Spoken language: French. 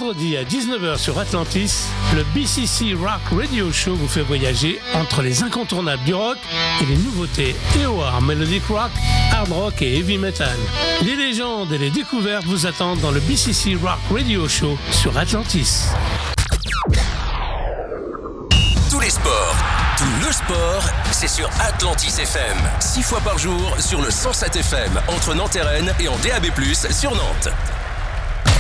vendredi à 19h sur Atlantis, le BCC Rock Radio Show vous fait voyager entre les incontournables du rock et les nouveautés AOR, Melodic Rock, Hard Rock et Heavy Metal. Les légendes et les découvertes vous attendent dans le BCC Rock Radio Show sur Atlantis. Tous les sports, tout le sport, c'est sur Atlantis FM. 6 fois par jour sur le 107 FM entre Nantes et Rennes et en DAB+, sur Nantes.